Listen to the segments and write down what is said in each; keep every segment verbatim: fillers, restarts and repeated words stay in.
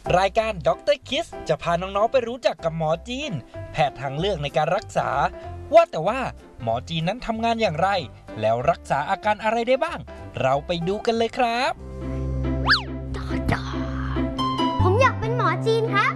รายการด็อกเตอร์คิสจะพาน้องๆไปรู้จักกับหมอจีนแพทย์ทางเลือกในการรักษาว่าแต่ว่าหมอจีนนั้นทำงานอย่างไรแล้วรักษาอาการอะไรได้บ้างเราไปดูกันเลยครับผมอยากเป็นหมอจีนครับ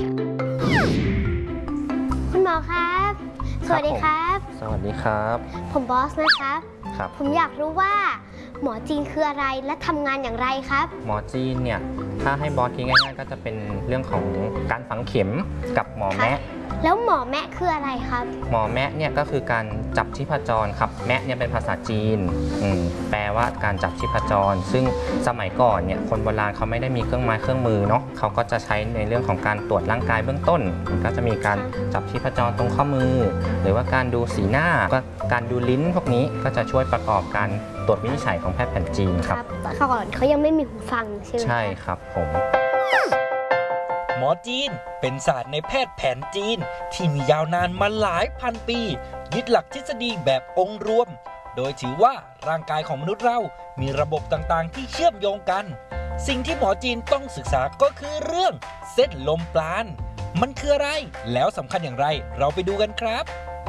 คุณหมอครับสวัสดีครับสวัสดีครับผมบอสนะครับครับผมอยากรู้ว่าหมอจีนคืออะไรและทำงานอย่างไรครับหมอจีนเนี่ยถ้าให้บอสคิดง่ายๆก็จะเป็นเรื่องของการฝังเข็มกับหมอแมะแล้วหมอแมะคืออะไรครับหมอแมะเนี่ยก็คือการจับชีพจรครับแมะเนี่ยเป็นภาษาจีนแปลว่าการจับชีพจรซึ่งสมัยก่อนเนี่ยคนโบราณเขาไม่ได้มีเครื่องไม้เครื่องมือเนาะเขาก็จะใช้ในเรื่องของการตรวจร่างกายเบื้องต้นก็จะมีการจับชีพจรตรงข้อมือหรือว่าการดูสีหน้าก็การดูลิ้นพวกนี้ก็จะช่วยประกอบการตรวจวินิจฉัยของแพทย์แผนจีนครับก่อนเขายังไม่มีหูฟังใช่ไหมใช่ครับผมหมอจีนเป็นศาสตร์ในแพทย์แผนจีนที่มียาวนานมาหลายพันปียึดหลักทฤษฎีแบบองค์รวมโดยถือว่าร่างกายของมนุษย์เรามีระบบต่างๆที่เชื่อมโยงกันสิ่งที่หมอจีนต้องศึกษาก็คือเรื่องเส้นลมปราณมันคืออะไรแล้วสำคัญอย่างไรเราไปดูกันครับ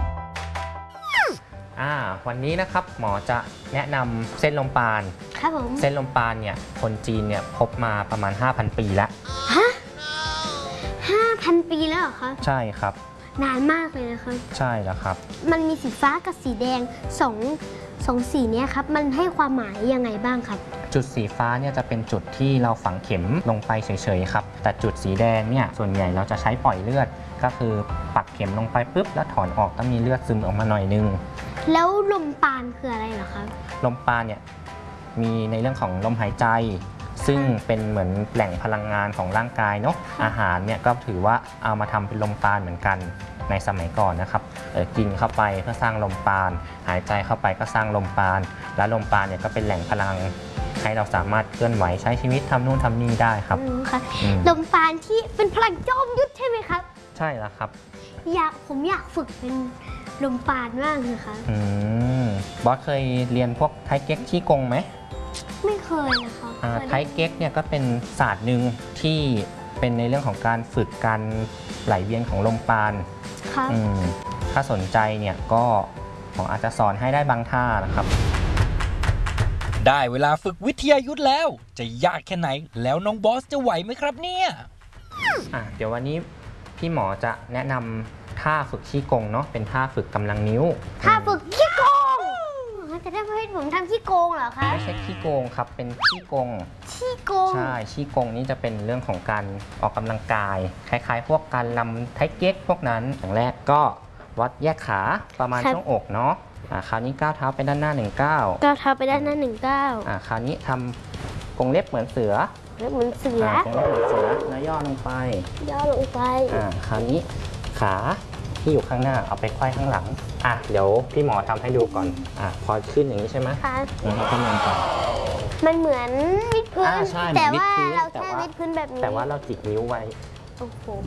อ่าวันนี้นะครับหมอจะแนะนำเส้นลมปราณครับผมเส้นลมปราณเนี่ยคนจีนเนี่ยพบมาประมาณ ห้าพัน ปีแล้วฮะ ห้าพัน ปีแล้วเหรอคะใช่ครับนานมากเลยนะคะใช่แล้วครับมันมีสีฟ้ากับสีแดงสองสองสีนี้ครับมันให้ความหมายยังไงบ้างครับจุดสีฟ้าเนี่ยจะเป็นจุดที่เราฝังเข็มลงไปเฉยๆครับแต่จุดสีแดงเนี่ยส่วนใหญ่เราจะใช้ปล่อยเลือดก็คือปักเข็มลงไปปุ๊บแล้วถอนออกก็มีเลือดซึมออกมาหน่อยนึงแล้วลมปราณคืออะไรเหรอครับลมปราณเนี่ยมีในเรื่องของลมหายใจซึ่งเป็นเหมือนแหล่งพลังงานของร่างกายเนาะอาหารเนี่ยก็ถือว่าเอามาทำเป็นลมปราณเหมือนกันในสมัยก่อนนะครับกินเข้าไปเพื่อสร้างลมปราณหายใจเข้าไปก็สร้างลมปราณและลมปราณเนี่ยก็เป็นแหล่งพลังให้เราสามารถเคลื่อนไหวใช้ชีวิตทำนู่นทำนี่ได้ครับลมปราณที่เป็นพลังจอมยุทธใช่ไหมครับใช่แล้วครับอยากผมอยากฝึกเป็นลมปราณมากเลยครับอืมบอสเคยเรียนพวกไทเก๊กชี่กงไหมไม่เคยนะคะไทเก๊กเนี่ยก็เป็นศาสตร์หนึ่งที่เป็นในเรื่องของการฝึกการไหลเวียนของลมปราณถ้าสนใจเนี่ยก็หมออาจจะสอนให้ได้บางท่านะครับได้เวลาฝึกวิทยายุทธแล้วจะยากแค่ไหนแล้วน้องบอสจะไหวไหมครับเนี่ยอ่ะเดี๋ยววันนี้พี่หมอจะแนะนำท่าฝึกชี่กงเนาะเป็นท่าฝึกกำลังนิ้วท่าฝึกขี้โกงจะได้ให้ผมทำขี้โกงเหรอคะไม่ใช่ขี้โกงครับเป็นขี้กงขี้โกงใช่ขี้กงนี่จะเป็นเรื่องของการออกกำลังกายคล้ายๆพวกการลำไทเก๊กพวกนั้นอย่างแรกก็วัดแยกขาประมาณช่วงอกเนาะอ่าคราวนี้ก้าวเท้าไปด้านหน้าหนึ่งก้าวก้าวเท้าไปด้านหน้าหนึ่งก้าวอ่าคราวนี้ทำกงเล็บเหมือนเสือเล็บเหมือนเสือกงเล็บเหมือนเสือแล้วย่อลงไปย่อลงไปอ่าคราวนี้ขาที่อยู่ข้างหน้าเอาไปไขว้ข้างหลังอ่ะเดี๋ยวพี่หมอทำให้ดูก่อนอ่ะพอขึ้นอย่างนี้ใช่ไหมค่ะเราขึ้นลงก่อนมันเหมือนวิดพื้นแต่ว่าเราแค่วิดพื้นแบบนี้แต่ว่าเราจิกนิ้วไว้โอ้โห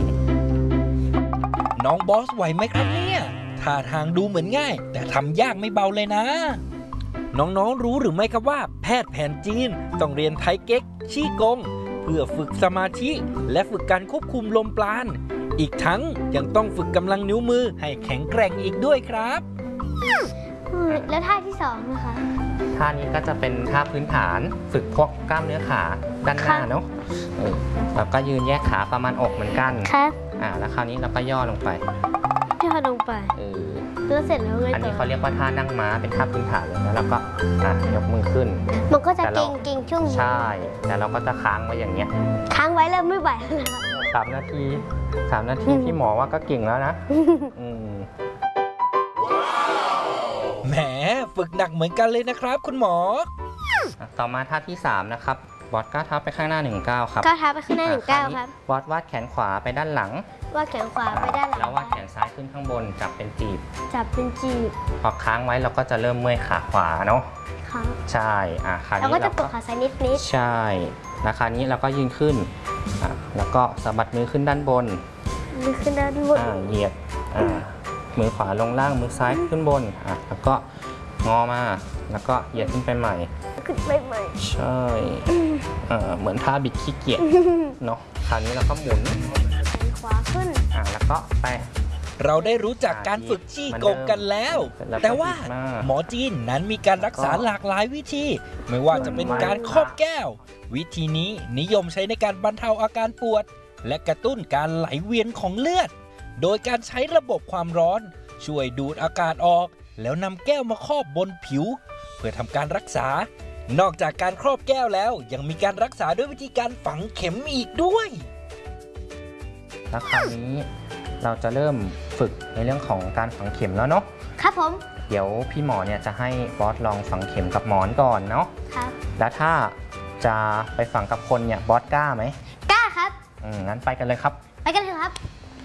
น้องบอสไหวไหมครับเนี่ยท่าทางดูเหมือนง่ายแต่ทำยากไม่เบาเลยนะน้องๆรู้หรือไม่ครับว่าแพทย์แผนจีนต้องเรียนไทเก๊กชี่กงเพื่อฝึกสมาธิและฝึกการควบคุมลมปราณอีกทั้งยังต้องฝึกกำลังนิ้วมือให้แข็งแกร่งอีกด้วยครับแล้วท่าที่สองนะคะท่านี้ก็จะเป็นท่าพื้นฐานฝึกพวกกล้ามเนื้อขาด้านหน้าเนาะแล้วก็ยืนแยกขาประมาณอกเหมือนกันครับอ่าแล้วคราวนี้เราก็ย่อลงไปย่อลงไปเออตัวเสร็จแล้วไงต่ออันนี้เขาเรียกว่าท่านั่งม้าเป็นท่าพื้นฐานเลยแล้วเราก็อ่ะยกมือขึ้นมันก็จะเก่งเก่งช่วงใช่แต่เราก็จะค้างไว้อย่างเงี้ยค้างไว้แล้วไม่ไหวแล้วสามนาทีสามนาทีพี่หมอว่าก็เก่งแล้วนะแหมฝึกหนักเหมือนกันเลยนะครับคุณหมอต่อมาท่าที่สามนะครับวอดก้าวเท้าไปข้างหน้าหนึ่งก้าวครับก้าวเท้าไปข้างหน้าหนึ่งก้าวครับวอดวาดแขนขวาไปด้านหลังวาดแขนขวาไปด้านหลังแล้ววาดแขนซ้ายขึ้นข้างบนจับเป็นจีบจับเป็นจีบพอค้างไว้เราก็จะเริ่มเมื่อยขาขวาเนาะใช่อ่ะคราวนี้เราก็จะปวดขาซ้ายนิดนิดใช่แล้วคราวนี้เราก็ยืนขึ้นอ่ะแล้วก็สะบัดมือขึ้นด้านบนมือขึ้นด้านบนอ่าเหยียดอ่ามือขวาลงล่างมือซ้ายขึ้นบนอ่ะแล้วก็งอมาแล้วก็เหยียดขึ้นไปใหม่ขึ้นไปใหม่ใช่เอ่อเหมือนท่าบิดขี้เกียจเนาะคราวนี้เราก็หมุนแขนขวาขึ้นอ่าแล้วก็แปะเราได้รู้จักการฝึกจี้กงกันแล้วแล้วก็แต่ว่าบิดมาหมอจีนนั้นมีการรักษาหลากหลายวิธี ไม่ว่าจะเป็นการครอบแก้ว วิธีนี้นิยมใช้ในการบรรเทาอาการปวด และกระตุ้นการไหลเวียนของเลือด โดยการใช้ระบบความร้อน ช่วยดูดอากาศออก แล้วนำแก้วมาครอบบนผิว เพื่อทำการรักษา นอกจากการครอบแก้วแล้วยังมีการรักษาด้วยวิธีการฝังเข็มอีกด้วยแล้วคราวนี้เราจะเริ่มฝึกในเรื่องของการฝังเข็มแล้วเนาะครับผมเดี๋ยวพี่หมอเนี่ยจะให้บอสลองฝังเข็มกับหมอนก่อนเนาะครับแล้วถ้าจะไปฝังกับคนเนี่ยบอสกล้าไหมกล้าครับอืมงั้นไปกันเลยครับไปกันเถอะครับ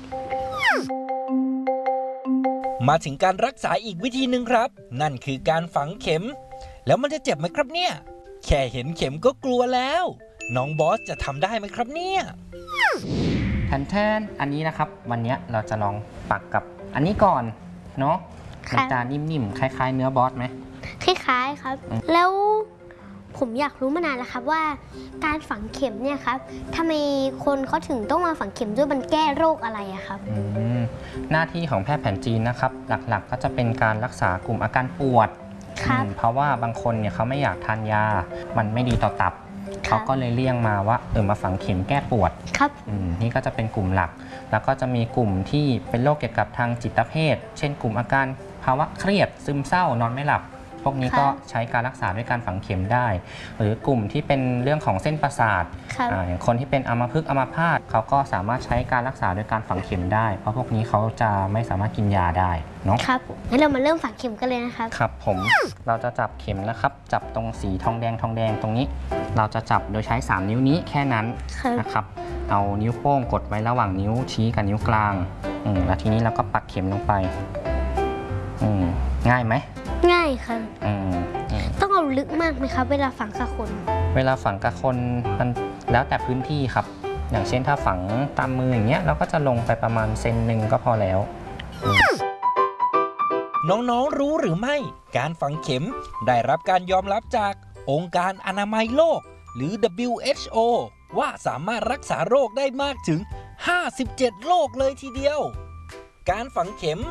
มาถึงการรักษาอีกวิธีหนึ่งครับ นั่นคือการฝังเข็ม แล้วมันจะเจ็บไหมครับเนี่ย แค่เห็นเข็มก็กลัวแล้ว น้องบอสจะทำได้ไหมครับเนี่ยแทนแทนอันนี้นะครับ วันนี้เราจะลองปักกับอันนี้ก่อนเนาะครัมันบจะนิ่มๆคล้ายๆ เนื้อบอสไหมคล้ายๆครับอืมแล้วผมอยากรู้มานานแล้วครับว่าการฝังเข็มเนี่ยครับทำไมคนเขาถึงต้องมาฝังเข็มด้วยมันแก้โรคอะไรอะครับอืมหน้าที่ของแพทย์แผนจีนนะครับ หลักๆ ก็จะเป็นการรักษากลุ่มอาการปวดครับอืมเพราะว่าบางคนเนี่ยเขาไม่อยากทานยา มันไม่ดีต่อตับครับเขาก็เลยเลี่ยงมาว่าเออมาฝังเข็มแก้ปวดครับอืมนี่ก็จะเป็นกลุ่มหลัก แล้วก็จะมีกลุ่มที่เป็นโรคเกี่ยวกับทางจิตเภท เช่นกลุ่มอาการภาวะเครียดซึมเศร้านอนไม่หลับ พวกนี้ก็ใช้การรักษาด้วยการฝังเข็มได้ หรือกลุ่มที่เป็นเรื่องของเส้นประสาทครับอ่าอย่างคนที่เป็นอัมพฤกษ์อัมพาตเขาก็สามารถใช้การรักษาด้วยการฝังเข็มได้ เพราะพวกนี้เขาจะไม่สามารถกินยาได้เนาะครับงั้นเรามาเริ่มฝังเข็มกันเลยนะครับครับผมเราจะจับเข็มนะครับ จับตรงสีทองแดงทองแดงตรงนี้ เราจะจับโดยใช้ สาม นิ้วนี้แค่นั้นครับนะครับ เอานิ้วโป้งกดไว้ระหว่างนิ้วชี้กับนิ้วกลางอืมแล้วทีนี้เราก็ปักเข็มลงไปอืมง่ายไหมง่ายครับอืมอืมต้องเอาลึกมากไหมครับ เวลาฝังกับคนเวลาฝังกับคนมันแล้วแต่พื้นที่ครับ อย่างเช่นถ้าฝังตามมืออย่างเงี้ยเราก็จะลงไปประมาณเซนหนึ่งก็พอแล้วน้องๆ รู้หรือไม่ การฝังเข็มได้รับการยอมรับจากองค์การอนามัยโลก หรือ ดับเบิลยู เอช โอ ว่าสามารถรักษาโรคได้มากถึง ห้าสิบเจ็ด โรคเลยทีเดียว การฝังเข็ม